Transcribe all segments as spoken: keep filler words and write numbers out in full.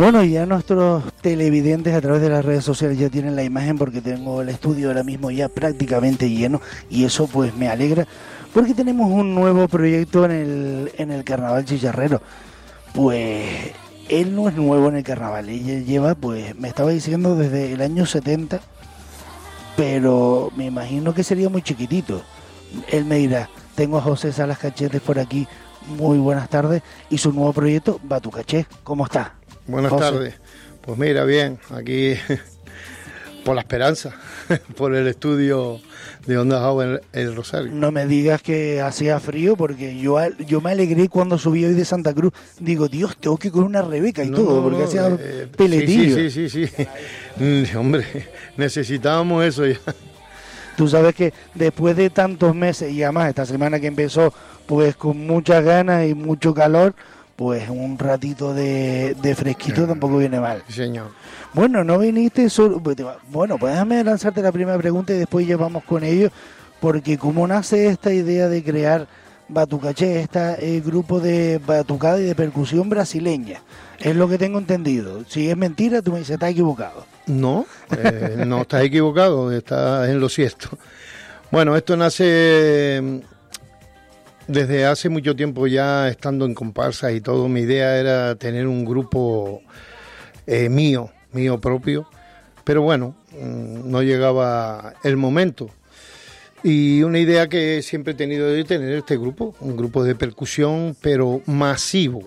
Bueno, ya nuestros televidentes a través de las redes sociales ya tienen la imagen porque tengo el estudio ahora mismo ya prácticamente lleno y eso pues me alegra porque tenemos un nuevo proyecto en el, en el Carnaval Chicharrero. Pues él no es nuevo en el Carnaval, ella lleva, pues me estaba diciendo desde el año setenta, pero me imagino que sería muy chiquitito. Él me dirá, tengo a José Salas Cachetes por aquí, muy buenas tardes, y su nuevo proyecto, Batucaché, ¿cómo está? Buenas José. tardes. Pues mira, bien, aquí por la esperanza, por el estudio de Onda Joven el Rosario. No me digas que hacía frío, porque yo yo me alegré cuando subí hoy de Santa Cruz. Digo, Dios, tengo que ir con una Rebeca y No, todo, no, porque no, hacía eh, peletillo. Sí, sí, sí, sí, sí. Hombre, necesitábamos eso ya. Tú sabes que después de tantos meses, y además esta semana que empezó, pues con muchas ganas y mucho calor, pues un ratito de, de fresquito tampoco viene mal. Sí, señor. Bueno, no viniste solo... Bueno, pues déjame lanzarte la primera pregunta y después ya vamos con ello, porque cómo nace esta idea de crear Batucaché, este eh, grupo de batucada y de percusión brasileña. Es lo que tengo entendido. Si es mentira, tú me dices, estás equivocado. No, eh, no estás equivocado, estás en lo cierto. Bueno, esto nace desde hace mucho tiempo ya, estando en comparsas y todo. Mi idea era tener un grupo eh, mío, mío propio, pero bueno, no llegaba el momento. Y una idea que siempre he tenido de tener este grupo, un grupo de percusión, pero masivo.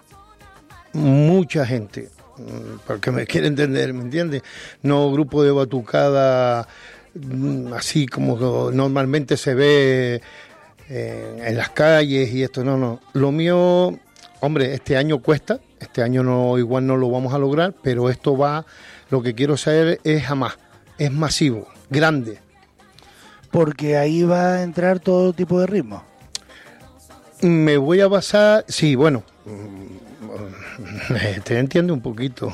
Mucha gente, porque me quiere entender, ¿me entiendes? No grupo de batucada así como normalmente se ve en, en las calles y esto, no, no. Lo mío, hombre, este año cuesta, este año no igual no lo vamos a lograr, pero esto va, lo que quiero saber es jamás, es masivo, grande. Porque ahí va a entrar todo tipo de ritmo. Me voy a basar, sí, bueno, te entiendo un poquito.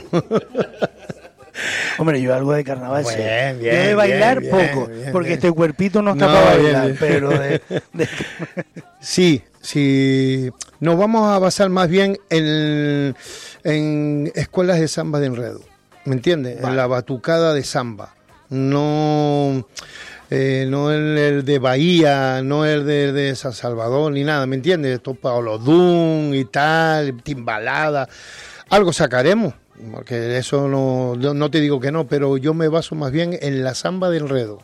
Hombre, yo algo de carnaval bien, sé. Bien, yo de bailar bien, poco, bien, porque bien. este cuerpito no está No, para bien, bailar, bien. pero de, de... Sí, sí, nos vamos a basar más bien en, en escuelas de samba de enredo, ¿me entiendes? Vale. En la batucada de samba, no... Eh, no el, el de Bahía, no el de, de San Salvador, ni nada, ¿me entiendes? Esto Paolo Dun y tal, timbalada, algo sacaremos, porque eso no, no te digo que no, pero yo me baso más bien en la samba de enredo.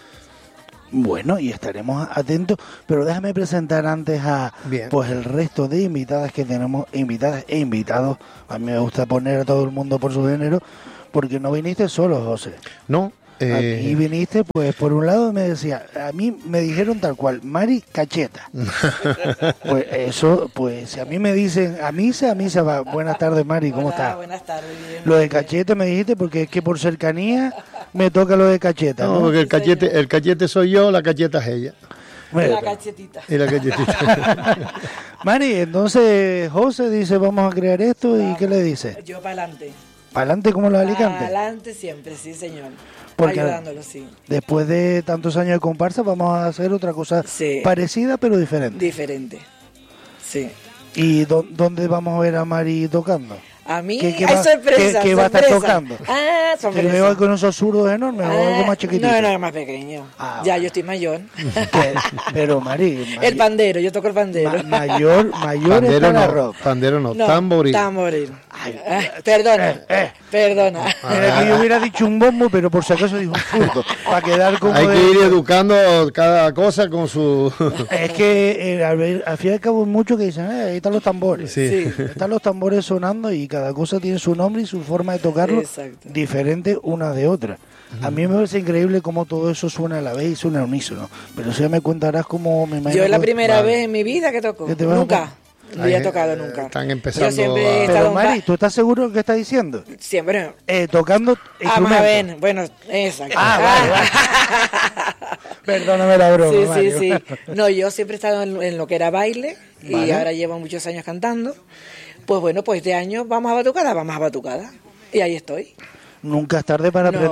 Bueno, y estaremos atentos, pero déjame presentar antes a Bien. pues el resto de invitadas que tenemos, invitadas e invitados. A mí me gusta poner a todo el mundo por su género, porque no viniste solo, José. No. Eh... Aquí viniste, pues por un lado me decía, a mí me dijeron tal cual, Mari Cacheta. Pues eso, pues si a mí me dicen, a misa, a misa va. Buenas tardes, Mari, ¿cómo estás? Buenas tardes, bien. Lo de Cacheta me dijiste porque es que por cercanía me toca lo de Cacheta, ¿no? No, porque el cachete, el cachete soy yo, la cacheta es ella. Bueno, la cachetita. Y la cachetita. Mari, entonces José dice, vamos a crear esto, ¿y Vamos. qué le dice? Yo para adelante. ¿Para adelante como los alicantes? Para adelante siempre, sí, señor. Porque ayudándolo, sí. Después de tantos años de comparsa vamos a hacer otra cosa Sí. parecida pero diferente. Diferente, sí. ¿Y dó- dónde vamos a ver a Mari tocando? A mí ¿Qué- qué hay va- sorpresa, qué- qué va a estar sorpresa. tocando? Ah, ¿Te sorpresa. veo con esos zurdos enormes o algo Ah, más chiquitito? No, no, más pequeño. Ah, ya, vale. yo estoy mayor. ¿Qué? Pero Mari, El pandero, yo toco el pandero. ma- mayor, mayor Pandero está la no, ropa. pandero no, No, tamboril. tamboril. Ay, Ah, perdona, eh, eh. perdona. Mira que yo hubiera dicho un bombo, pero por si acaso dijo un zurdo, para quedar como Hay de- que ir educando cada cosa con su... Es que eh, al, ver- al fin y al cabo hay muchos que dicen, eh, ahí están los tambores. Sí. Sí. Están los tambores sonando y cada cosa tiene su nombre y su forma de tocarlo Exacto. diferente una de otra. A mí me parece increíble cómo todo eso suena a la vez y suena al unísono. Pero si ya me contarás cómo me imagino. Yo es la que- primera Vale. vez en mi vida que toco. ¿Que te vas a Nunca. No Ahí, había tocado eh, nunca. están empezando Yo siempre he a- estado Pero en Mari, ba- ¿tú estás seguro de lo que estás diciendo? Siempre. Eh, tocando Ah, instrumentos. más bien. Bueno, exacto. Ah, vale, vale. Perdóname la broma, Sí, Mario. sí, sí. No, yo siempre he estado en, en lo que era baile y Vale. ahora llevo muchos años cantando. Pues bueno, pues este año vamos a batucada, vamos a batucada. Y ahí estoy. Nunca es tarde para no, aprender. no,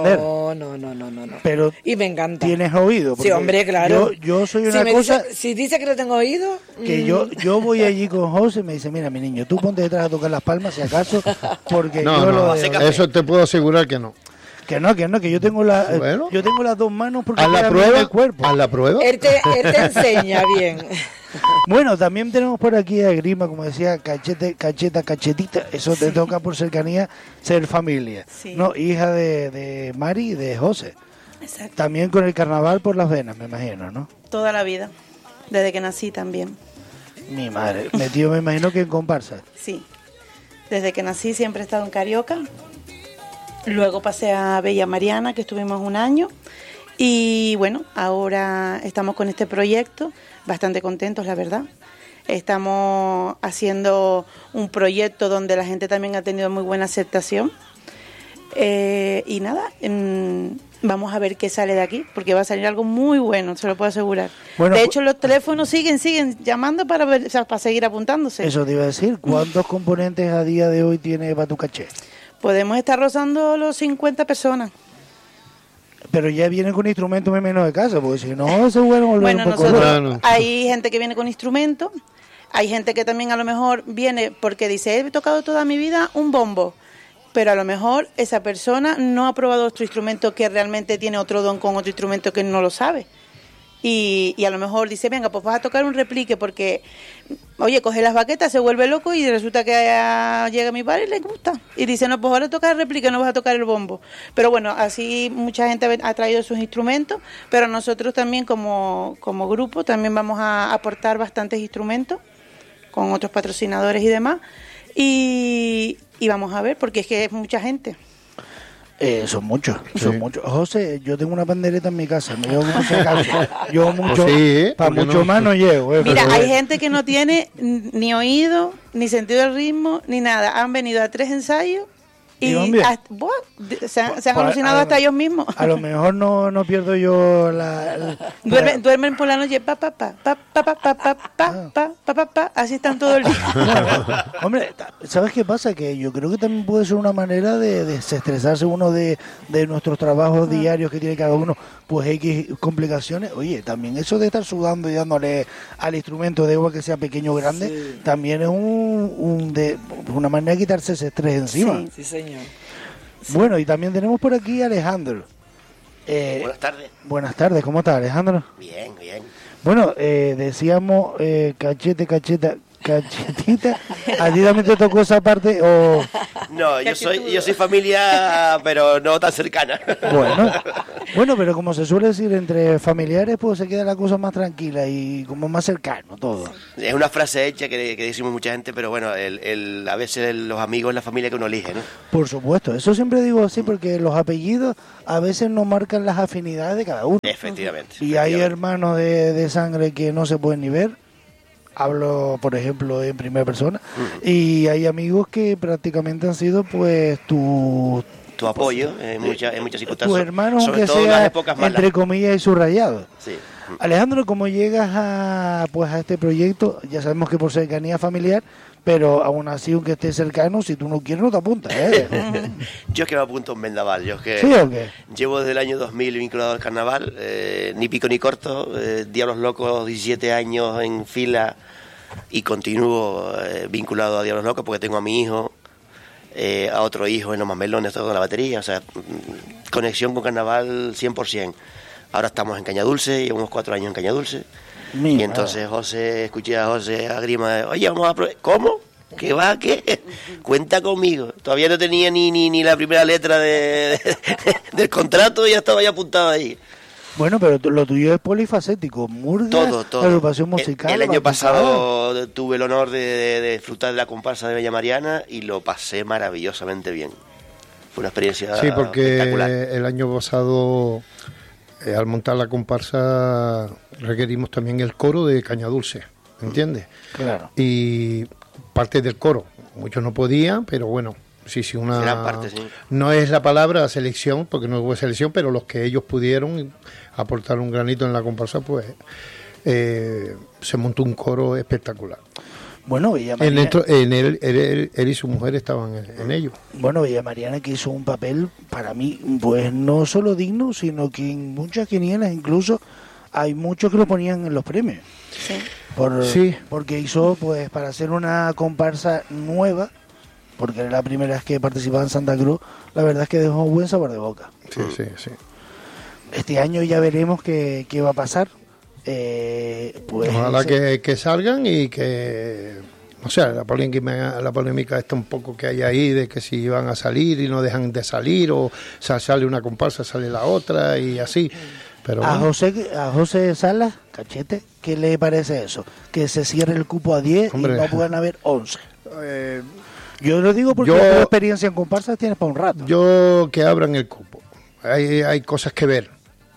No, no, no, no, no. no. Pero y me encanta. ¿Tienes oído? Sí, hombre, claro. Yo, yo soy una si me cosa... Dice, si dice que no tengo oído... Que mmm. yo yo voy allí con José y me dice, mira, mi niño, tú ponte detrás a tocar las palmas si acaso, porque no, yo no, lo dejo. eso te puedo asegurar que no. Que no, que no, que yo tengo la Bueno. yo tengo las dos manos porque ¿Haz la quedan prueba? en el cuerpo. ¿Haz la prueba? Él te, él te enseña bien. Bueno, también tenemos por aquí a Grima, como decía, cachete, cacheta, cachetita. Eso te Sí. toca por cercanía ser familia. Sí. No, hija de, de Mari y de José. Exacto. También con el carnaval por las venas, me imagino, ¿no? Toda la vida, desde que nací también. Mi madre. Metido, me imagino que en comparsa. Sí, desde que nací siempre he estado en Carioca. Luego pasé a Bella Mariana, que estuvimos un año. Y bueno, ahora estamos con este proyecto, bastante contentos, la verdad. Estamos haciendo un proyecto donde la gente también ha tenido muy buena aceptación. Eh, y nada, mmm, vamos a ver qué sale de aquí, porque va a salir algo muy bueno, se lo puedo asegurar. Bueno, de hecho, los teléfonos siguen, siguen llamando para, ver, o sea, para seguir apuntándose. Eso te iba a decir. ¿Cuántos componentes a día de hoy tiene para tu caché? Podemos estar rozando los cincuenta personas. Pero ya vienen con instrumentos menos de casa, porque si no, se vuelven a volver Bueno, un poco nosotros, locos. Bueno. hay gente que viene con instrumentos, hay gente que también a lo mejor viene porque dice, he tocado toda mi vida un bombo, pero a lo mejor esa persona no ha probado otro instrumento que realmente tiene otro don con otro instrumento que no lo sabe. Y, y a lo mejor dice, venga, pues vas a tocar un replique porque, oye, coge las baquetas, se vuelve loco y resulta que ah, llega mi padre y le gusta. Y dice, no, pues ahora toca el replique, no vas a tocar el bombo. Pero bueno, así mucha gente ha traído sus instrumentos, pero nosotros también como, como grupo también vamos a aportar bastantes instrumentos con otros patrocinadores y demás. Y, y vamos a ver, porque es que es mucha gente. Eh, son muchos, Sí. son muchos. José, yo tengo una pandereta en mi casa, me llevo mucho canto. Yo mucho, Pues sí, ¿eh? para ¿Por qué mucho no? más no llego. Eh, Mira, pero- hay gente que no tiene ni oído, ni sentido del ritmo, ni nada. Han venido a tres ensayos ¿Y y van bien? hasta- buah, de- se han, se han Pues, alucinado a- hasta ellos mismos. A lo mejor no, no pierdo yo la... la- Duermen, duermen por la noche, pa, pa, pa, pa, pa, pa, pa, pa, pa, pa, pa, pa, pa, así están todo el día. Hombre, ta- ¿sabes qué pasa? Que yo creo que también puede ser una manera de desestresarse uno de, de nuestros trabajos diarios que tiene cada uno, pues X complicaciones. Oye, también eso de estar sudando y dándole al instrumento, de igual que sea pequeño o grande, Sí. también es un, un de, una manera de quitarse ese estrés encima. Sí. Sí, señor. Bueno, y también tenemos por aquí a Alejandro. Eh, Buenas tardes. buenas tardes, ¿cómo estás, Alejandro? Bien, bien. Bueno, eh, decíamos eh, cachete, cacheta, cachetita. ¿A ti también te tocó esa parte? O No, yo soy, yo soy familia, pero no tan cercana. bueno, bueno, pero como se suele decir entre familiares, pues se queda la cosa más tranquila y como más cercano todo. Es una frase hecha que, que decimos mucha gente, pero bueno, el, el, a veces los amigos es la familia que uno elige, ¿no? Por supuesto, eso siempre digo así porque los apellidos a veces no marcan las afinidades de cada uno. Efectivamente. Y hay efectivamente. hermanos de, de sangre que no se pueden ni ver. Hablo, por ejemplo, en primera persona. Y hay amigos que prácticamente han sido, pues, tu, Tu apoyo en, muchas en muchas circunstancias. tus hermanos, sobre aunque todo en las sea épocas malas. entre comillas y subrayados. Sí. Alejandro, ¿cómo llegas a, pues, a este proyecto? Ya sabemos que por cercanía familiar, pero aún así, aunque estés cercano, si tú no quieres, no te apuntas, ¿eh? Yo es que me apunto en vendaval. Yo es que ¿Sí o qué? llevo desde el año dos mil vinculado al carnaval, eh, ni pico ni corto, eh, Diablos Locos, diecisiete años en fila y continúo eh, vinculado a Diablos Locos porque tengo a mi hijo, eh, a otro hijo en Los Mamelones, todo con la batería, o sea, mm, conexión con carnaval cien por ciento. Ahora estamos en Cañadulce, llevamos cuatro años en Cañadulce. Mi Y madre. entonces José, escuché a José a Grima, oye, vamos a probar. ¿Cómo? ¿Qué va? ¿Qué? Cuenta conmigo. Todavía no tenía ni, ni, ni la primera letra de, de- del contrato y ya estaba ya apuntado ahí. Bueno, pero tu- lo tuyo es polifacético. Murga, Todo, todo. agrupación El- musical. El, año batucada. pasado tuve el honor de, de- de disfrutar de la comparsa de Bella Mariana y lo pasé maravillosamente bien. Fue una experiencia Sí, porque espectacular. el año pasado, eh, al montar la comparsa, requerimos también el coro de Cañadulce, ¿entiendes? Claro. Y parte del coro. Muchos no podían, pero bueno, sí, sí, una... Gran parte, sí. No es la palabra selección, porque no hubo selección, pero los que ellos pudieron aportar un granito en la comparsa, pues eh, se montó un coro espectacular. Bueno, Bella En, Mariana, dentro- en él, él, él- él y su mujer estaban en, en ello. bueno, Bella Mariana que hizo un papel para mí, pues no solo digno, sino que en muchas quinielas incluso hay muchos que lo ponían en los premios. Sí. Por, Sí. Porque hizo, pues, para hacer una comparsa nueva, porque era la primera vez que participaba en Santa Cruz, la verdad es que dejó un buen sabor de boca. Sí, sí, sí. Este año ya veremos qué, qué va a pasar. Eh, pues Ojalá ese- que, que salgan y que, o sea, la polémica, la polémica está un poco que hay ahí de que si van a salir y no dejan de salir, o, o sea, sale una comparsa, sale la otra y así. Pero a bueno, José a José Salas, Cachete, ¿qué le parece eso? Que se cierre el cupo a diez Hombre. y no puedan haber once. eh, Yo lo digo porque Yo- la experiencia en comparsas tienes para un rato. yo que abran el cupo. Hay, hay cosas que ver.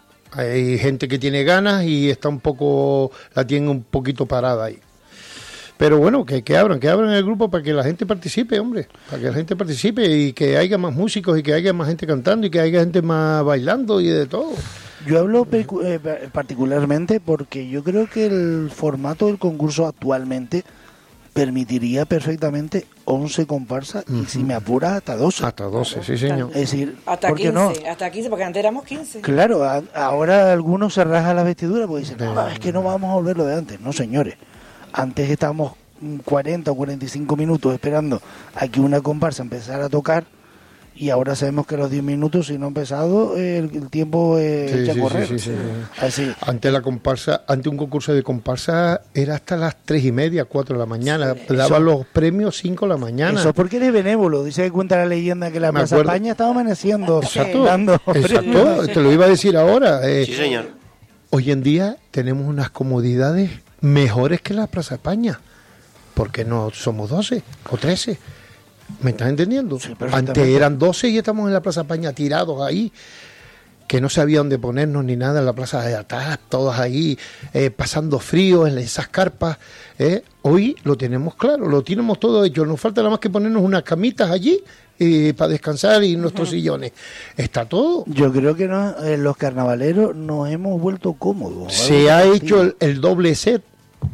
Hay gente que tiene ganas y está un poco, la tiene un poquito parada ahí. Pero bueno, que, que abran, que abran el grupo para que la gente participe, hombre, para que la gente participe y que haya más músicos y que haya más gente cantando y que haya gente más bailando y de todo. Yo hablo pecu- eh, pa- particularmente porque yo creo que el formato del concurso actualmente permitiría perfectamente once comparsas y si me apuras hasta doce. Hasta doce, sí señor. Es decir, Hasta ¿por qué quince, no? hasta quince, porque antes éramos quince. Claro, a- ahora algunos se rajan las vestiduras porque dicen, no, es que no vamos a volver lo de antes. No, señores. Antes estábamos mm, cuarenta o cuarenta y cinco minutos esperando a que una comparsa empezara a tocar y ahora sabemos que a los diez minutos, si no ha empezado, eh, el, el tiempo eh, Sí, echa a sí, correr. sí, sí, sí. Así. Ante la comparsa, ante un concurso de comparsa era hasta las tres y media, cuatro de la mañana. Daban los premios cinco de la mañana. Eso es porque eres benévolo. Dice que cuenta la leyenda que la Me Plaza acuerdo. España estaba amaneciendo. Exacto, dando exacto, premios. te lo iba a decir ahora. eh, Sí, señor. Hoy en día tenemos unas comodidades mejores que la Plaza España, porque no somos doce o trece. ¿Me estás entendiendo? Sí, perfectamente. Antes eran doce y estamos en la Plaza España tirados ahí, que no sabía dónde ponernos ni nada en la plaza de atrás, todos ahí eh, pasando frío en esas carpas. eh. Hoy lo tenemos claro, lo tenemos todo hecho. Nos falta nada más que ponernos unas camitas allí eh, para descansar y nuestros sillones. Está todo. Yo creo que no, eh, los carnavaleros nos hemos vuelto cómodos. Se Algo ha por el hecho estilo. el, el doble set.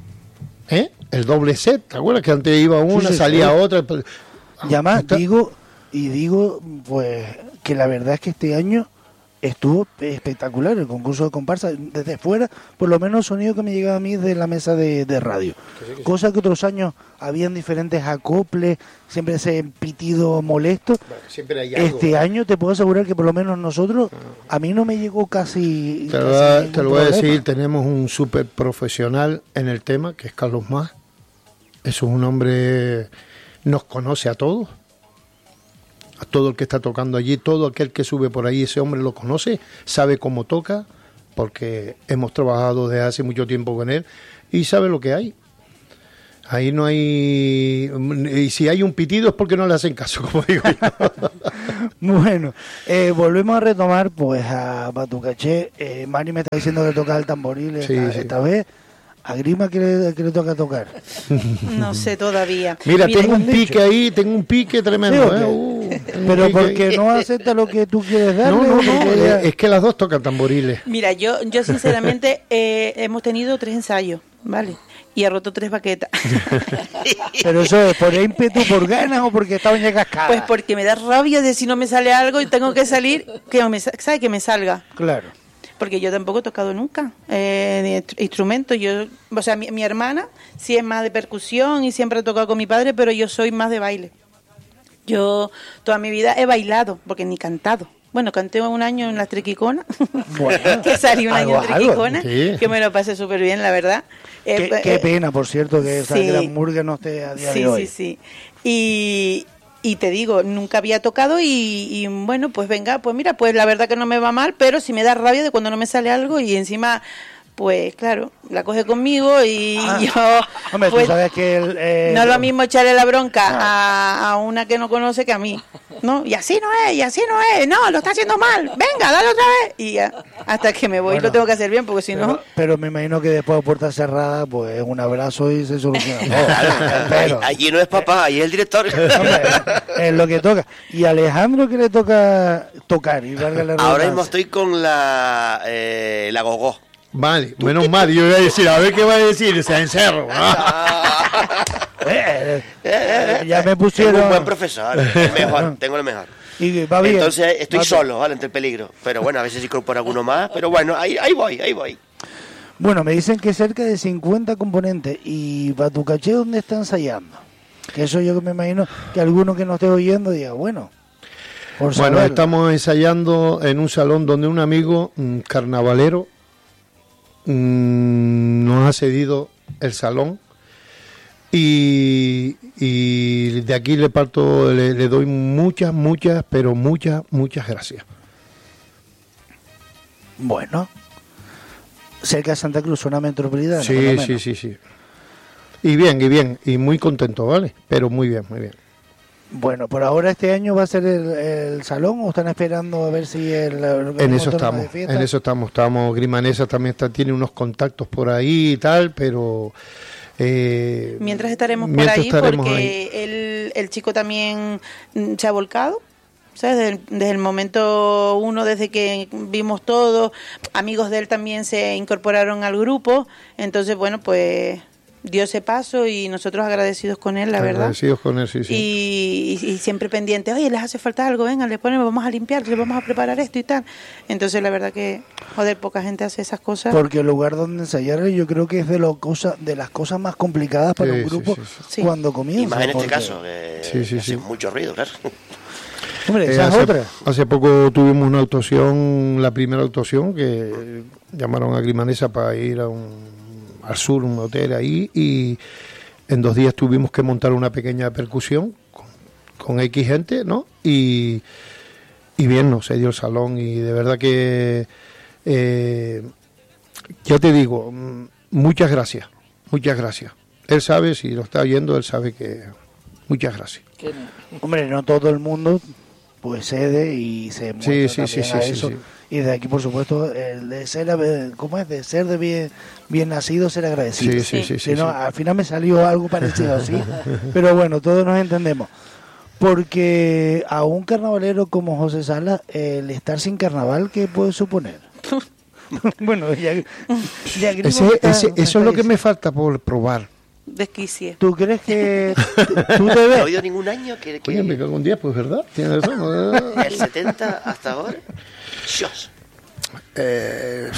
¿Eh? El doble set. ¿Te acuerdas que antes iba una, sí, salía sí. otra? Y además Está- digo, y digo, pues, que la verdad es que este año estuvo espectacular el concurso de comparsa. Desde fuera, por lo menos el sonido que me llegaba a mí de la mesa de, de radio. Cosa que otros años habían diferentes acoples, siempre ese pitido molesto. Siempre hay algo. Este año te puedo asegurar que por lo menos nosotros, a mí no me llegó casi... Te lo, casi voy a- ningún te lo voy a problema. decir, tenemos un súper profesional en el tema, que es Carlos Más. Eso es un hombre, nos conoce a todos, a todo el que está tocando allí, todo aquel que sube por ahí, ese hombre lo conoce, sabe cómo toca, porque hemos trabajado desde hace mucho tiempo con él y sabe lo que hay. Ahí no hay... Y si hay un pitido es porque no le hacen caso, como digo yo. Bueno, eh, volvemos a retomar pues a Batucaché. Eh, Mari me está diciendo que toca el tamboril Sí, esta, sí. esta vez. ¿A Grima qué le, qué le toca tocar? No sé todavía. Mira, tengo un ¿qué han dicho? pique ahí, tengo un pique tremendo. ¿Sí o ¿eh? qué? Uh, tengo un Pero pique ahí. porque no acepta lo que tú quieres darle. No, no, ¿o no, porque ella- eh, es que las dos tocan tamboriles. Mira, yo, yo sinceramente eh, hemos tenido tres ensayos, ¿vale? Y he roto tres baquetas. Pero eso es por ímpetu, por ganas o porque estaban ya cascadas. Pues porque me da rabia de si no me sale algo y tengo que salir, que me, sa- ¿sabe? Que me salga. Claro. Porque yo tampoco he tocado nunca eh, ni instru- instrumentos. Yo, o sea, mi, mi hermana sí es más de percusión y siempre ha tocado con mi padre, pero yo soy más de baile. Yo toda mi vida he bailado, porque ni cantado. Bueno, canté un año en las Triquiconas, Bueno, que salí un año en algo, algo. Triquiconas, Sí. que me lo pasé súper bien, la verdad. Qué, Eh, qué eh, pena, por cierto, que esa sí. gran murga no esté a día Sí, de hoy. sí, sí. Y, y te digo, nunca había tocado y, y bueno, pues venga, pues mira, pues la verdad que no me va mal, pero sí me da rabia de cuando no me sale algo y encima, pues claro, la coge conmigo y Ah, yo... Hombre, pues, tú sabes que el, eh, no es lo mismo echarle la bronca a, a una que no conoce que a mí, ¿no? Y así no es, y así no es, no, lo está haciendo mal, venga, dale otra vez. Y ya, hasta que me voy Bueno, lo tengo que hacer bien, porque si pero, no... pero me imagino que después de puerta cerrada, pues un abrazo y se soluciona todo. Pero, Allí no es papá, allí es el director. hombre, es lo que toca. Y a Alejandro, ¿qué le toca tocar? Y valga la Ahora redundancia. mismo estoy con la, eh, la gogó. Vale, menos mal, yo iba a decir, a ver qué va a decir, se encerro. Eh, eh, ya me pusieron... Tengo un buen profesor, el mejor, tengo el mejor. Y va bien. Entonces estoy va solo, ¿vale? Entre el peligro. Pero bueno, a veces incorporo alguno más, pero bueno, ahí, ahí voy, ahí voy. Bueno, me dicen que cerca de cincuenta componentes. ¿Y Batucaché dónde está ensayando? Que eso yo me imagino que alguno que nos esté oyendo diga, bueno... Por bueno, saberlo. estamos ensayando en un salón donde un amigo un carnavalero mmm, nos ha cedido el salón y, y de aquí le parto, le, le doy muchas, muchas, pero muchas, muchas gracias. Bueno, cerca de Santa Cruz, zona metropolitana. por lo Sí, menos. sí, sí, sí. Y bien, y bien, y muy contento, ¿vale? Pero muy bien, muy bien. Bueno, por ahora este año va a ser el, el salón o están esperando a ver si el... el En eso autónomo de estamos, fiesta? en eso estamos, estamos. Grimanesa también está, tiene unos contactos por ahí y tal, pero... Eh, Mientras estaremos mientras por ahí, estaremos porque ahí. El, el chico también mm, se ha volcado. ¿Sabes? Desde el, desde el momento uno, desde que vimos todo, amigos de él también se incorporaron al grupo. Entonces, bueno, pues dio ese paso y nosotros agradecidos con él, la verdad. Agradecidos con él, sí, sí. Y, y, y siempre pendientes, oye, les hace falta algo, venga, le ponemos, vamos a limpiar, les vamos a preparar esto y tal. Entonces, la verdad que, joder, poca gente hace esas cosas. Porque el lugar donde ensayar yo creo que es de, lo cosa, de las cosas más complicadas para Sí, un sí, grupo sí, sí. Sí. cuando comienza. Y más en este porque- caso, que Sí, sí, hace sí. mucho ruido, claro. Hombre, Eh, esa es hace, otra. hace poco tuvimos una actuación, la primera actuación, que llamaron a Grimanesa para ir a un, al sur, un hotel ahí, y en dos días tuvimos que montar una pequeña percusión con, con X gente, ¿no? Y, y bien, nos se dio el salón y de verdad que, eh, ya te digo, mm, muchas gracias, muchas gracias. Él sabe, si lo está oyendo, él sabe que... Muchas gracias. Hombre, no todo el mundo pues cede y se muestra Sí, sí, también sí, sí, a sí, eso. sí. Y de aquí, por supuesto, el de ser, eh, ¿cómo es? De ser de bien, bien nacido, ser agradecido. Sí, sí, sí, sí, Si no, sí. al final me salió algo parecido así, pero bueno, todos nos entendemos. Porque a un carnavalero como José Sala, el estar sin carnaval, ¿qué puede suponer? Bueno, ya, ya Grimo Ese, está- ese- está eso es lo que diciendo. me falta por probar. Desquicie. ¿Tú crees que tú te No he ves? oído ningún año que, que Oye, me cago en diez, pues verdad, tienes razón. ¿no? el setenta hasta ahora. Dios. Eh,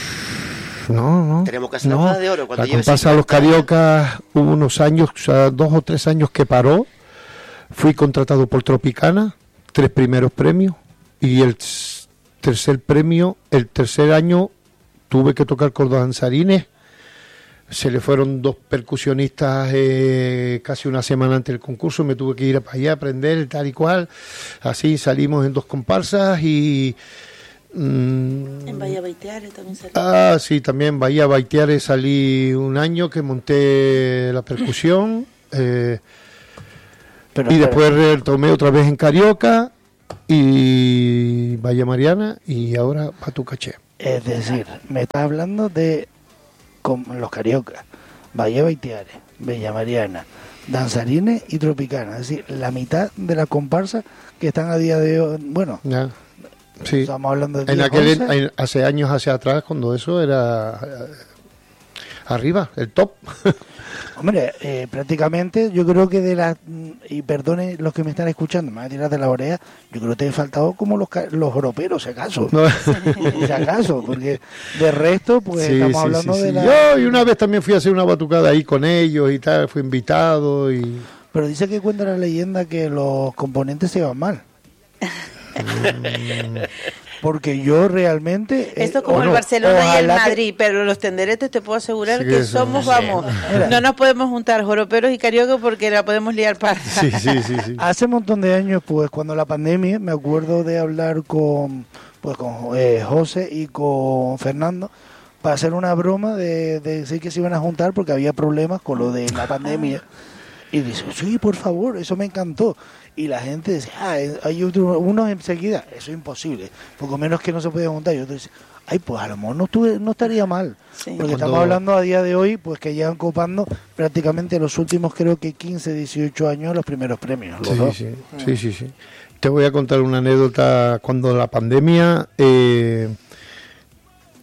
no, no. Tenemos que hacer la no. boda de oro cuando La lleve comparsa a los cariocas hubo unos años, o sea, dos o tres años que paró. Fui contratado por Tropicana, tres primeros premios, y el s- tercer premio, el tercer año tuve que tocar con dos danzarines. Se le fueron dos percusionistas eh, casi una semana antes del concurso, me tuve que ir para allá a aprender tal y cual. Así salimos en dos comparsas y... mm, En Bahía Baiteares también salió. ah, sí, también Bahía Baiteares salí un año que monté la percusión eh, Pero y espera, después retomé otra vez en Carioca y Bahía Mariana y ahora Batucaché. es decir, me estás hablando de con los cariocas, Bahía Baiteares, Bella Mariana, danzarines y Tropicana. Es decir, la mitad de las comparsas que están a día de hoy. Bueno, Ya. Sí. estamos hablando de En diez, aquel, once. en- hace años hacia atrás, cuando eso era eh, arriba, el top. Hombre, eh, prácticamente yo creo que de las, mm, y perdone los que me están escuchando, me van a tirar de la oreja, yo creo que te he faltado como los, ca- los europeos, si acaso. No. Si acaso, porque de resto, pues Sí, estamos sí, hablando sí, de sí. la... Yo y una vez también fui a hacer una batucada ahí con ellos y tal, fui invitado y... Pero dice que cuenta la leyenda que los componentes se van mal. Porque yo realmente... eh, Esto es como o el no, Barcelona y el ojalá que- Madrid, pero los tenderetes te puedo asegurar Sí, que eso, somos, sí. vamos, Mira. no nos podemos juntar joroperos y carioca porque la podemos liar para. Sí, sí, sí, sí. Hace un montón de años, pues, cuando la pandemia, me acuerdo de hablar con, pues, con eh, José y con Fernando para hacer una broma de, de decir que se iban a juntar porque había problemas con lo de la pandemia. Y dice, sí, por favor, eso me encantó. Y la gente decía, ah, eh, hay otro, unos enseguida, eso es imposible, poco menos que no se podía juntar. Y otros dicen, ay, pues a lo mejor no, estuve, no estaría mal. Sí. Porque Cuando- estamos hablando a día de hoy, pues que llevan copando prácticamente los últimos, creo que quince, dieciocho años, los primeros premios. Los Sí, dos. sí, sí, sí, sí. Te voy a contar una anécdota. Cuando la pandemia, eh,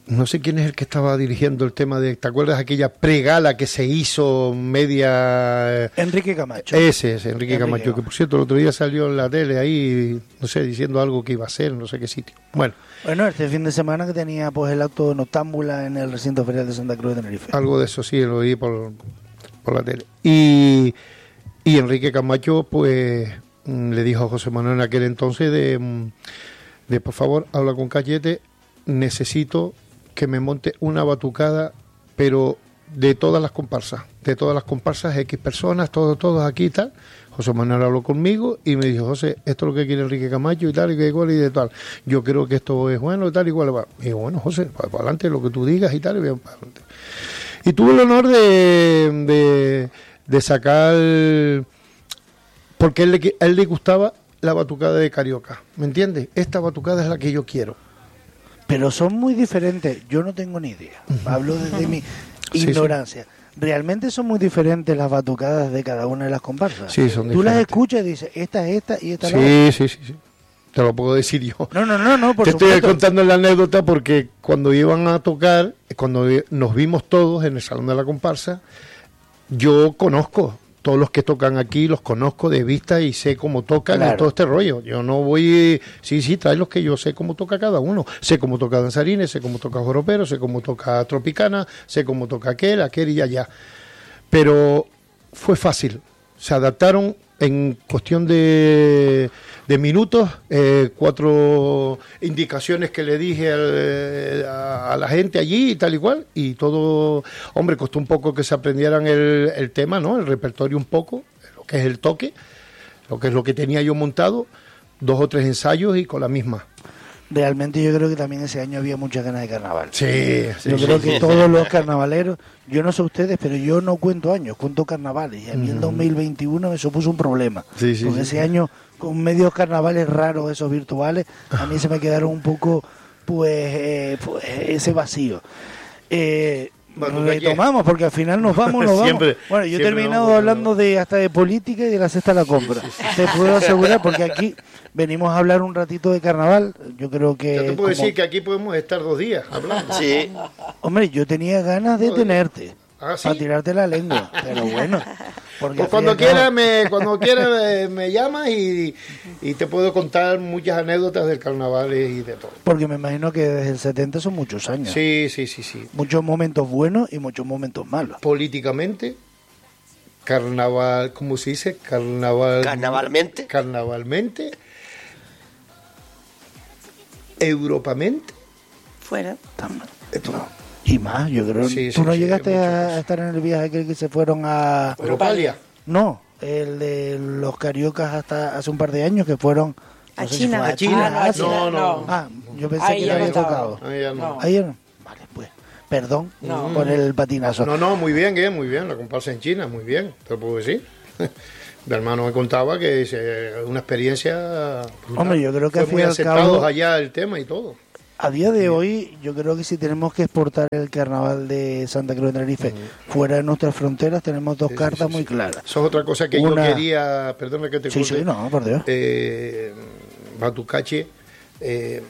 no sé quién es el que estaba dirigiendo el tema de, ¿te acuerdas aquella pregala que se hizo media? Enrique Camacho. Ese es Enrique, Enrique Camacho, que por cierto el otro día salió en la tele ahí, no sé, diciendo algo que iba a hacer, no sé qué sitio. Bueno. Bueno, este fin de semana que tenía pues el acto de noctámbula en el recinto ferial de Santa Cruz de Tenerife. Algo de eso sí, lo oí por, por la tele. Y, y Enrique Camacho pues le dijo a José Manuel en aquel entonces de, de por favor, habla con Cachete, necesito que me monte una batucada, pero de todas las comparsas, de todas las comparsas, X personas, todos, todos aquí y tal. José Manuel habló conmigo y me dijo, José, esto es lo que quiere Enrique Camacho y tal, y que igual y de tal. Yo creo que esto es bueno y tal, igual va. Y digo, bueno, José, para, para adelante lo que tú digas y tal, y bien para adelante. Y tuve el honor de, de, de sacar, porque a él, le, a él le gustaba la batucada de Carioca, ¿me entiendes? Esta batucada es la que yo quiero. Pero son muy diferentes, yo no tengo ni idea, hablo desde mi ignorancia. Sí, sí. Realmente son muy diferentes las batucadas de cada una de las comparsas. Sí, son Tú diferentes. las escuchas y dices, esta es esta y esta es sí, la otra. Sí, sí, sí. Te lo puedo decir yo. No, no, no, no, por Te supuesto. estoy contando la anécdota porque cuando iban a tocar, cuando nos vimos todos en el Salón de la Comparsa, yo conozco todos los que tocan aquí, los conozco de vista y sé cómo tocan Claro. y todo este rollo. Yo no voy, sí, sí, trae los que yo sé cómo toca cada uno. Sé cómo toca danzarines, sé cómo toca joropero, sé cómo toca tropicana, sé cómo toca aquel, aquel y allá. Pero fue fácil, se adaptaron en cuestión de, de minutos, eh, cuatro indicaciones que le dije al, a, a la gente allí y tal y cual, y todo, hombre, costó un poco que se aprendieran el, el tema, ¿no? El repertorio un poco, lo que es el toque, lo que es lo que tenía yo montado, dos o tres ensayos y con la misma. Realmente yo creo que también ese año había muchas ganas de carnaval. Sí, sí, Yo sí, creo sí, que sí. todos los carnavaleros, yo no sé ustedes, pero yo no cuento años, cuento carnavales. Y a mí el dos mil veintiuno me supuso un problema. Sí, sí, porque sí. ese año, con medios carnavales raros, esos virtuales, a mí se me quedaron un poco, pues, eh, pues ese vacío. Eh, Bueno, retomamos, porque al final nos vamos, nos vamos. Siempre, bueno, yo he siempre terminado vamos, hablando de hasta de política y de la cesta de la compra. Te puedo asegurar, porque aquí venimos a hablar un ratito de carnaval. Yo creo que... Yo te puedo como- decir que aquí podemos estar dos días hablando. Sí. Hombre, yo tenía ganas de Joder. tenerte. ¿Ah, sí? Para tirarte la lengua. Pero bueno. Porque Pues al cuando fin y al quieras cabo- me, cuando quieras me, me llamas y, y te puedo contar muchas anécdotas del carnaval y de todo. Porque me imagino que desde el setenta son muchos años. Sí, sí, sí, sí. Muchos momentos buenos y muchos momentos malos. Políticamente, carnaval, ¿cómo se dice? Carnaval. Carnavalmente. Carnavalmente. Europamente. Fuera. Tam- Y más, yo creo. Sí, ¿Tú sí, no sí, llegaste muchas a, cosas. a estar en el viaje aquel que se fueron a... Europalia. No, el de los cariocas hasta hace un par de años que fueron... A no sé si China. fue a A China. China, Ah, Asia. No, no. Ah, yo pensé Ahí que ya le no había estaba. tocado. Ah, ya no. No. Ayer, vale, pues, perdón No. por el patinazo. No, no, muy bien, eh, muy bien. La comparsa en China, muy bien. Te lo puedo decir. Mi hermano me contaba que es eh, una experiencia. brutal. Hombre, yo creo que Fue al fin muy y al aceptados cabo- allá el tema y todo. A día de hoy, yo creo que si tenemos que exportar el carnaval de Santa Cruz de Tenerife fuera de nuestras fronteras, tenemos dos Sí, sí, cartas sí, muy sí. claras. Eso es otra cosa que Una- yo quería, perdona que te Sí, corte, sí, no, por Dios. eh, Batucache, eh,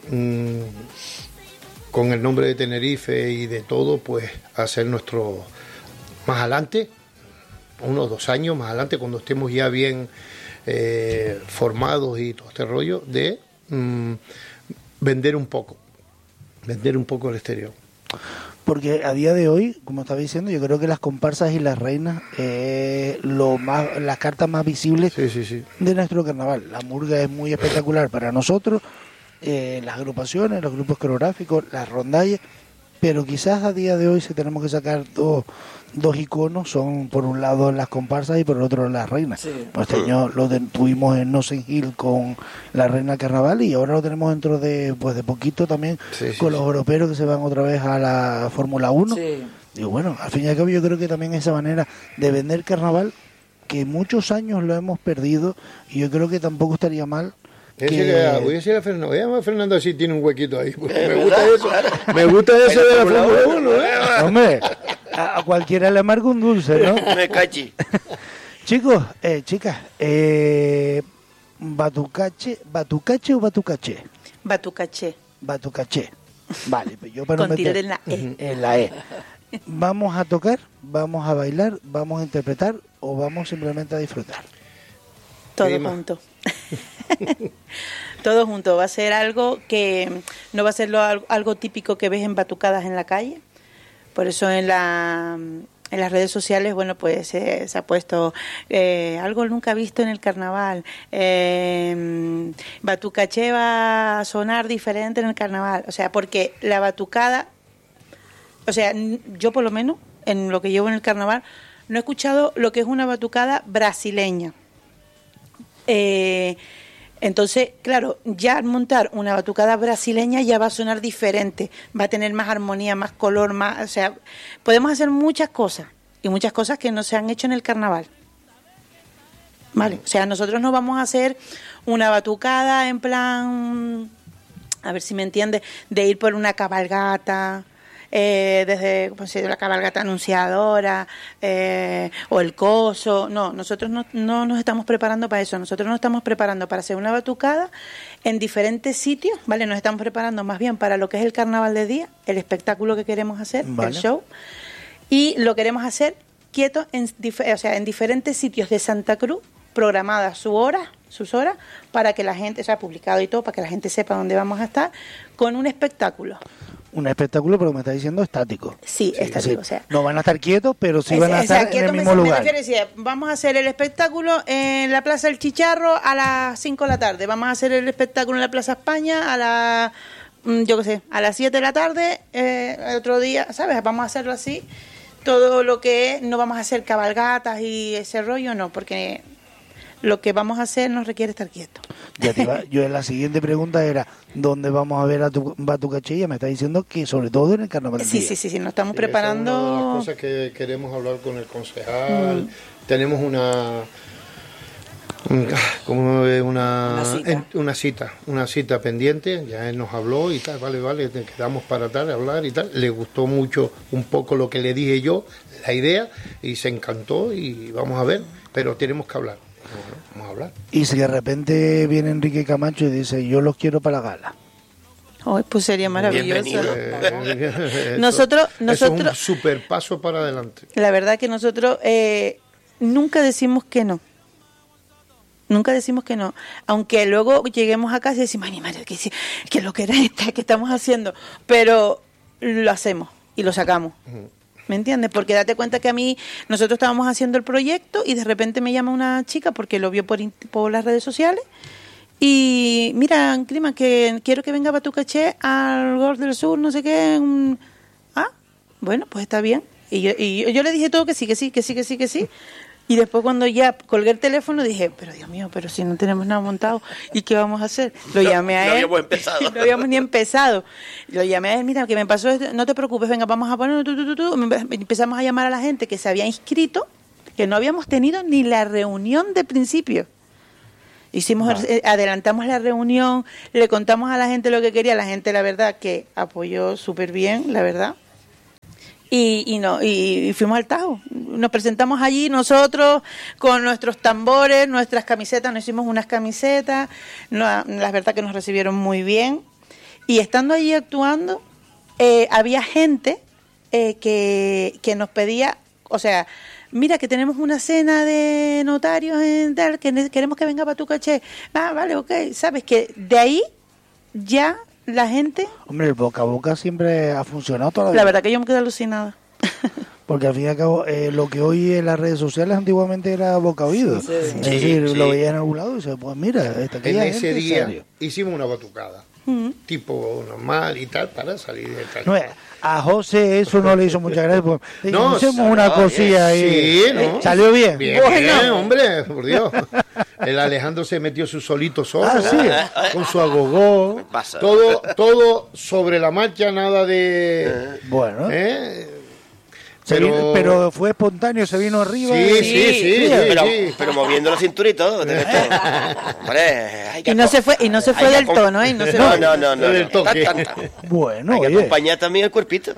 mm, con el nombre de Tenerife y de todo, pues hacer nuestro, más adelante, unos dos años más adelante, cuando estemos ya bien eh, formados y todo este rollo, de mm, vender un poco, vender un poco al exterior. Porque a día de hoy, como estaba diciendo, yo creo que las comparsas y las reinas eh, lo más, las cartas más visibles Sí, sí, sí. de nuestro carnaval. La murga es muy espectacular para nosotros, eh, las agrupaciones, los grupos coreográficos, las rondallas, pero quizás a día de hoy si tenemos que sacar dos, dos iconos, son por un lado las comparsas y por el otro las reinas. Sí. Este año lo de- tuvimos en Notting Hill con la reina carnaval y ahora lo tenemos dentro de pues de poquito también Sí, sí, con los sí. europeos que se van otra vez a la Fórmula uno. Sí. Digo, bueno, al fin y al cabo yo creo que también esa manera de vender carnaval, que muchos años lo hemos perdido, y yo creo que tampoco estaría mal. Voy a que- decirle a- voy a decirle a Fernando, voy a llamar a Fernando así tiene un huequito ahí. porque me gusta eso, me gusta eso de la Fórmula uno, ¿eh? Hombre, a, a cualquiera le amarga un dulce, ¿no? Me cachi. Chicos, eh, chicas, eh, batucache, batucache o batucache, Batucaché. batucache. Vale, pues yo para Con no meter tilde en la E. en la E. ¿Vamos a tocar, vamos a bailar, vamos a interpretar o vamos simplemente a disfrutar? Todo Prima. junto. Todo junto. Va a ser algo que no va a ser lo, algo típico que ves en batucadas en la calle. Por eso en la en las redes sociales, bueno, pues eh, se ha puesto eh, algo nunca visto en el carnaval. Eh, Batucaché va a sonar diferente en el carnaval. O sea, porque la batucada, o sea, yo por lo menos, en lo que llevo en el carnaval, no he escuchado lo que es una batucada brasileña. Eh, entonces, claro, ya al montar una batucada brasileña ya va a sonar diferente, va a tener más armonía, más color, más, o sea, podemos hacer muchas cosas y muchas cosas que no se han hecho en el carnaval. Vale, o sea, nosotros no vamos a hacer una batucada en plan, a ver si me entiende, de ir por una cabalgata. Eh, desde pues, la cabalgata anunciadora eh, o el coso, no, nosotros no, no nos estamos preparando para eso, nosotros nos estamos preparando para hacer una batucada en diferentes sitios, ¿vale? Nos estamos preparando más bien para lo que es el carnaval de día, el espectáculo que queremos hacer, Vale. el show, y lo queremos hacer quieto, en, dif- o sea, en diferentes sitios de Santa Cruz, programadas su hora, sus horas, para que la gente, o sea, publicado y todo, para que la gente sepa dónde vamos a estar, con un espectáculo. Un espectáculo, pero me está diciendo estático. Sí, Es estático, decir, o sea. no van a estar quietos, pero sí van a Es- o sea, estar en quieto el me- mismo me lugar. refiero a decir, vamos a hacer el espectáculo en la Plaza del Chicharro a las cinco de la tarde, vamos a hacer el espectáculo en la Plaza España a las, mm, yo qué sé, a las siete de la tarde, eh, el otro día, ¿sabes? Vamos a hacerlo así, todo lo que es, no vamos a hacer cabalgatas y ese rollo, no, porque lo que vamos a hacer nos requiere estar quietos. Ya te iba- yo la siguiente pregunta era, ¿dónde vamos a ver a tu Batucaché? Ya me está diciendo que sobre todo en el carnaval. Sí, día. sí, sí, sí, nos estamos Sí, esa es una de preparando. las cosas que queremos hablar con el concejal. Tenemos una un- como una Una cita. en- una cita, una cita pendiente. Ya él nos habló y tal, vale, vale, te quedamos para tal, hablar y tal. Le gustó mucho un poco lo que le dije yo, la idea, y se encantó y vamos a ver, pero tenemos que hablar. Vamos a hablar. Y si de repente viene Enrique Camacho y dice, yo los quiero para la gala. Ay, pues sería maravilloso. Bienvenido. Eh, eso- Nosotros- eso es un nosotros- super paso para adelante. La verdad que nosotros eh, nunca decimos que no. Nunca decimos que no. Aunque luego lleguemos a casa y decimos, ay, mi madre, que, sí, que lo que era esta que estamos haciendo. Pero lo hacemos y lo sacamos. ¿Me entiendes? Porque date cuenta que a mí, nosotros estábamos haciendo el proyecto y de repente me llama una chica porque lo vio por, in- por las redes sociales. Y mira, Clima, que quiero que venga Batucaché al Gol del Sur, no sé qué. un- Ah, bueno, pues está bien. Y yo, y yo, yo le dije todo que sí, que sí, que sí, que sí, que sí. Y después cuando ya colgué el teléfono dije, pero Dios mío, pero si no tenemos nada montado, ¿y qué vamos a hacer? Lo llamé a No él. habíamos empezado. No habíamos ni empezado. Lo llamé a él, mira, que me pasó esto, no te preocupes, venga, vamos a poner... Tu, tu, tu, tu. Empezamos a llamar a la gente que se había inscrito, que no habíamos tenido ni la reunión de principio. Hicimos, eh, adelantamos la reunión, le contamos a la gente lo que quería, la gente la verdad que apoyó súper bien, la verdad. Y, y no y, y fuimos al Tajo. Nos presentamos allí nosotros con nuestros tambores, nuestras camisetas, nos hicimos unas camisetas, no, la verdad que nos recibieron muy bien. Y estando allí actuando, eh, había gente eh, que, que nos pedía, o sea, mira que tenemos una cena de notarios en tal, que ne- queremos que venga Batucaché. Ah, vale, ok. Sabes que de ahí ya la gente, Hombre, el boca a boca siempre ha funcionado toda la vida. la verdad que yo me quedé alucinada. Porque al fin y al cabo, eh, lo que hoy en las redes sociales antiguamente era boca oído. Sí, Es sí. decir, Sí, lo sí. veía en algún lado y dice, pues mira, esta En aquella ese gente, en día serio. hicimos una batucada, Mm. tipo normal y tal, para salir de tal. No, eh, a José eso no le hizo muchas gracias. Pues, No, hicimos salió una bien. cosilla ahí. Sí, ¿no? ¿Salió bien? Bien, Bueno. bien, hombre, por Dios. El Alejandro se metió su solito solo, Ah, sí. con su agogó. Me pasa. Todo, todo sobre la marcha, nada de... Bueno, ¿eh? se Pero, vino- pero fue espontáneo, se vino arriba. sí, y- sí, sí, sí, sí, Pero, sí. pero moviendo la cintura y todo. de esto. Hombre, hay que Y no aco- se fue, y no se fue hay que del acom- tono, ¿eh? Y no se No, fue. no, no, no. Del no. toque. Tan, tan, tan. Bueno, Hay que oye, acompañar también el cuerpito.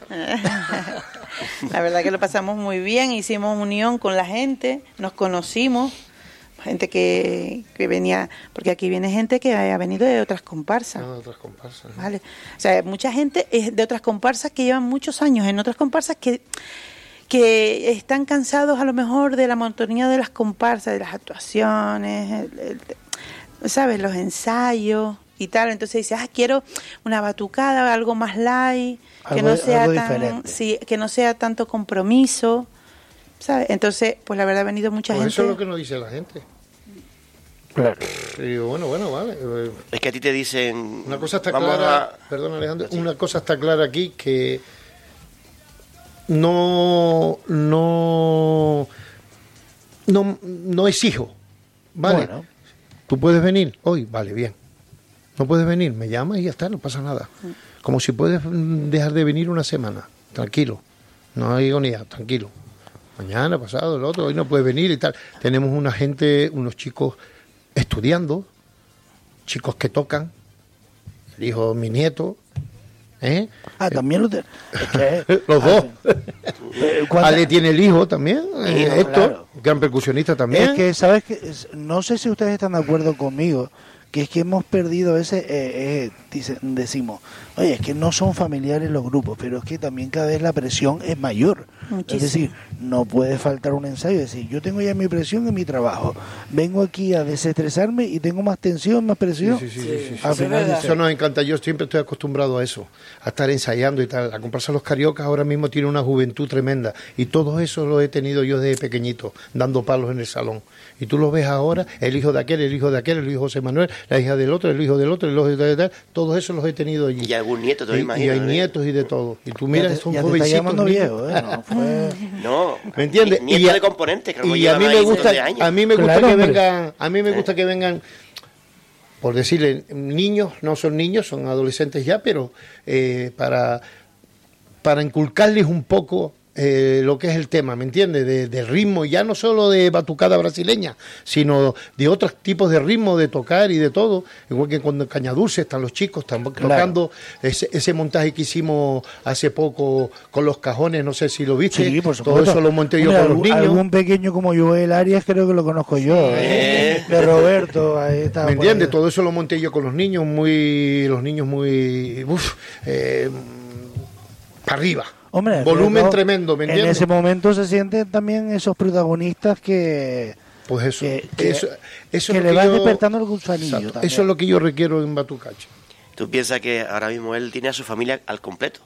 La verdad que lo pasamos muy bien, hicimos unión con la gente, nos conocimos, gente que, que venía, porque aquí viene gente que ha venido de otras comparsas. No, de otras comparsas. Vale. O sea, mucha gente es de otras comparsas que llevan muchos años en otras comparsas que, que están cansados a lo mejor de la monotonía de las comparsas, de las actuaciones, el, el, ¿sabes? Los ensayos y tal. Entonces dice, ah, quiero una batucada, algo más light, que Algo- no sea algo tan, diferente. sí, que no sea tanto compromiso, ¿sabes? Entonces, pues la verdad ha venido mucha Pues gente. eso es lo que nos dice la gente. Claro. Y digo, bueno, bueno, vale. eh, Es que a ti te dicen... Una cosa está vamos clara, a- perdón Alejandro, Sí. una cosa está clara aquí que no, no, no, no exijo, ¿vale? Bueno. Tú puedes venir hoy, vale, bien. No puedes venir, me llamas y ya está, no pasa nada. Como si puedes mm, dejar de venir una semana, tranquilo, no hay agonía, tranquilo. Mañana, pasado, el otro, hoy no puedes venir y tal. Tenemos una gente, unos chicos estudiando, chicos que tocan, el hijo, mi nieto, ¿eh? Ah, también lo te- es que- Los ah, dos. eh, cuando- Ale tiene el hijo también, eh, Hijo, Héctor, claro. gran percusionista también. Es que, ¿sabes qué? Es- No sé si ustedes están de acuerdo conmigo, que es que hemos perdido ese, eh, eh, dice- decimos, oye, es que no son familiares los grupos, pero es que también cada vez la presión es mayor. Muchísimo. Es decir, no puede faltar un ensayo, es decir, yo tengo ya mi presión en mi trabajo, vengo aquí a desestresarme y tengo más tensión, más presión. Sí, sí, sí, sí, sí. Al final dice, Eso nos encanta. Yo siempre estoy acostumbrado a eso, a estar ensayando y tal. A comparsa Los Cariocas ahora mismo tiene una juventud tremenda. Y todo eso lo he tenido yo desde pequeñito, dando palos en el salón. Y tú lo ves ahora, el hijo de aquel, el hijo de aquel, el hijo de José Manuel, la hija del otro, el hijo del otro, el hijo de tal, todos esos los he tenido allí. Y algún nieto, te lo Y- imagino. Y hay ¿eh? nietos y de todo. Y tú ya miras, te- son ya te está jovencitos. llamando niños. viejo, ¿eh? No, fue- No, ¿Me entiendes? Nieto Y a- de componentes, que lo y a mí llevan me ahí gusta, cientos de años. a mí me gusta Claro, que hombre. vengan, a mí me gusta que vengan, por decirle, niños, no son niños, son adolescentes ya, pero eh, para para inculcarles un poco eh, lo que es el tema, ¿me entiendes? De, de ritmo, ya no solo de batucada brasileña, sino de otros tipos de ritmo, de tocar y de todo. Igual que cuando en Caña Dulce están los chicos, están Claro. tocando ese, ese montaje que hicimos hace poco con los cajones, no sé si lo viste. Sí, por Todo supuesto. eso lo monté yo Hombre, con los algún- niños. Algún pequeño como Joel Arias creo que lo conozco yo. ¿eh? Eh. De Roberto, ahí está. ¿Me por entiendes? ahí. Todo eso lo monté yo con los niños, muy los niños muy... Uf, eh, para arriba. Hombre, Volumen pero tremendo, ¿me en entiendes? ese momento se sienten también esos protagonistas que, Pues eso, que, que- eso, eso que es le lo van yo- despertando el gusanillo. Exacto, también. eso es lo que yo requiero en Batucache. Tú piensas que ahora mismo él tiene a su familia al completo.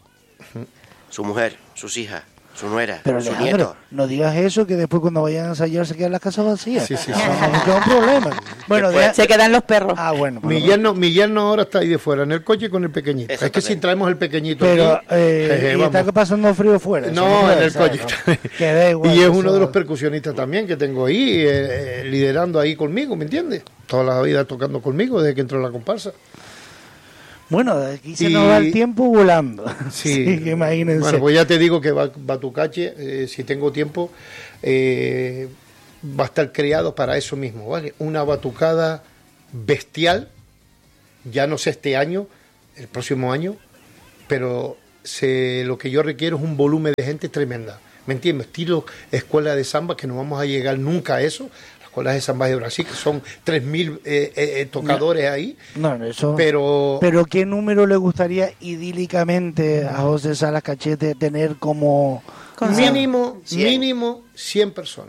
Su mujer, sus hijas, su nuera, Pero sus Alejandro, nietos. no digas eso, que después cuando vayan a ensayar se quedan las casas vacías. Sí, sí, sí. Eso es un problema. Bueno, Después- deja- Se quedan los perros. Ah, bueno. por Mi lo menos. yerno, mi yerno ahora está ahí de fuera, en el coche con el pequeñito. Es que si Exactamente. traemos el pequeñito Pero aquí, eh, jeje, y vamos. está pasando frío fuera. eso No, puede en el ser, coche. ¿no? Que da igual, Y es eso- uno de los percusionistas también que tengo ahí, eh, eh, liderando ahí conmigo, ¿me entiendes? Toda la vida tocando conmigo desde que entró en la comparsa. Bueno, de aquí se Y- nos va el tiempo volando. Sí, Sí, que imagínense. Bueno, pues ya te digo que Ba- Batucache, eh, si tengo tiempo, eh, va a estar creado para eso mismo, ¿vale? Una batucada bestial, ya no sé este año, el próximo año, pero se, lo que yo requiero es un volumen de gente tremenda, ¿me entiendes? Estilo escuela de samba, que no vamos a llegar nunca a eso, las escuelas de samba de Brasil, que son tres mil eh, eh, tocadores ahí, No, no, eso... pero... Pero ¿qué número le gustaría idílicamente a José Salas Cachete tener como... Mínimo, cien. mínimo cien personas.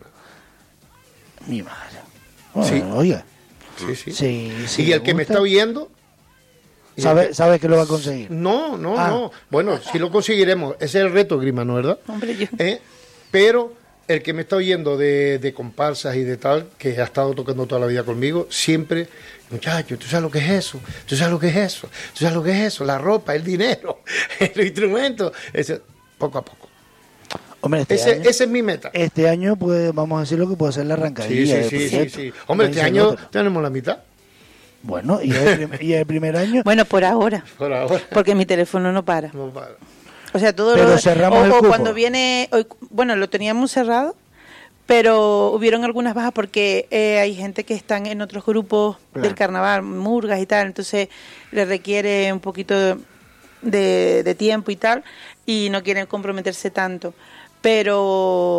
Mi madre. Bueno, Sí. Oiga, Sí, sí. sí, sí y le el que me gusta, está oyendo... y el sabe, que- sabe que lo va a conseguir. No, no, Ah. no. Bueno, sí lo conseguiremos. Ese es el reto, Grima, ¿no, verdad? Hombre, yo- ¿Eh? Pero el que me está oyendo de, de comparsas y de tal, que ha estado tocando toda la vida conmigo, siempre, muchacho, ¿tú sabes lo que es eso? ¿Tú sabes lo que es eso? ¿Tú sabes lo que es eso? La ropa, el dinero, los instrumentos. Ese, poco a poco. Hombre, este Ese, año, esa es mi meta. este año puede, vamos a decir lo que puede ser la Sí, arrancadilla. sí, del sí, sí, proyecto. sí. Hombre, este Dice el año otro. tenemos la mitad. Bueno, y el, prim- y el primer año... Bueno, por ahora, Por ahora. porque mi teléfono no para. No para. O sea, todo Pero lo cerramos o, el o cupo. cuando viene, hoy- bueno, lo teníamos cerrado, pero hubieron algunas bajas porque eh, hay gente que están en otros grupos Claro. del carnaval, murgas y tal, entonces le requiere un poquito de, de tiempo y tal, y no quieren comprometerse tanto. Pero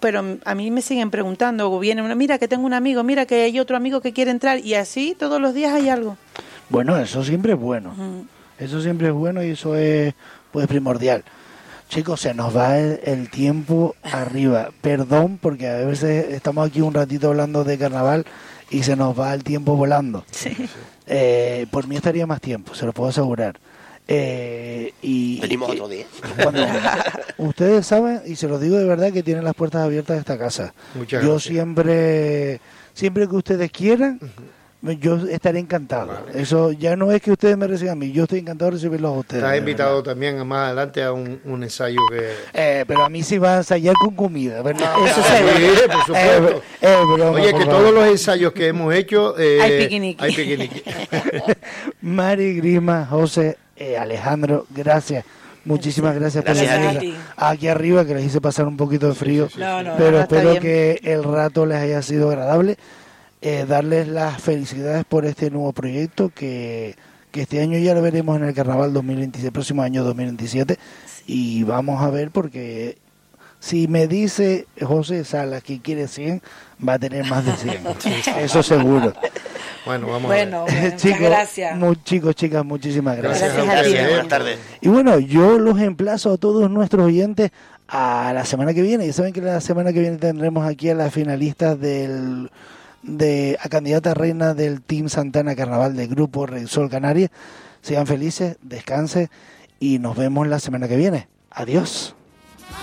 pero a mí me siguen preguntando, o viene una, mira que tengo un amigo, mira que hay otro amigo que quiere entrar, y así todos los días hay algo. Bueno, eso siempre es bueno. Mm. Eso siempre es bueno y eso es pues primordial. Chicos, se nos va el, el tiempo arriba. Perdón, porque a veces estamos aquí un ratito hablando de carnaval y se nos va el tiempo volando. Sí. Eh, por mí estaría más tiempo, se lo puedo asegurar. Eh, y Venimos y- otro día. Cuando, ustedes saben, y se los digo de verdad, que tienen las puertas abiertas de esta casa. Muchas Yo gracias. siempre, siempre que ustedes quieran, yo estaré encantado. Eso ya no es que ustedes me reciban a mí, yo estoy encantado de recibirlos a ustedes. Estás de invitado verdad. también a más adelante a un, un ensayo que... Eh, pero a mí sí va a ensayar con comida, ¿verdad? Eso Ah, seguro. sí, por supuesto. Eh, eh, broma, Oye, por que favor. todos los ensayos que hemos hecho... eh, Hay piquiniqui. Hay piquiniqui. Mari, Grima, José, eh, Alejandro, gracias. Muchísimas gracias, Gracias por a venir ti. aquí arriba, que les hice pasar un poquito de frío. No, no, pero no, está espero bien. que el rato les haya sido agradable. Eh, darles las felicidades por este nuevo proyecto que, que este año ya lo veremos en el Carnaval dos mil veintiséis, próximo año dos mil veintisiete. Y vamos a ver, porque si me dice José Salas que quiere cien, va a tener más de cien. Eso seguro. Bueno, vamos Bueno, a ver. muchas chicos, gracias. mu- chicos, chicas, muchísimas gracias. Gracias, Gracias a ti. ustedes, ¿eh? Buenas tardes. Y bueno, yo los emplazo a todos nuestros oyentes a la semana que viene. Y saben que la semana que viene tendremos aquí a las finalistas del de a candidata a reina del Team Santana Carnaval del Grupo Rey Sol Canarias. Sean felices, descansen y nos vemos la semana que viene. Adiós.